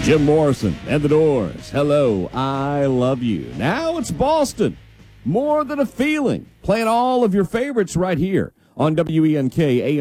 Jim Morrison and the Doors. Hello, I love you. Now it's Boston. More than a feeling. Playing all of your favorites right here on WENK AM